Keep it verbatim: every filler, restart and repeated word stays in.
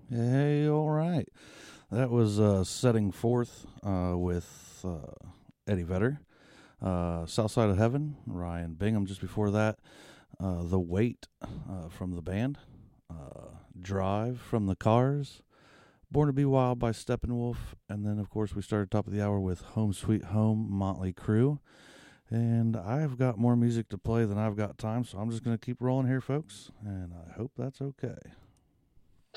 Hey, all right. That was uh, Setting Forth uh, with uh, Eddie Vedder. Uh, South Side of Heaven, Ryan Bingham just before that. Uh, the Weight uh, from the band. Uh, Drive from the Cars. Born to Be Wild by Steppenwolf. And then, of course, we started top of the hour with Home Sweet Home, Motley Crue. And I've got more music to play than I've got time, so I'm just going to keep rolling here, folks. And I hope that's okay.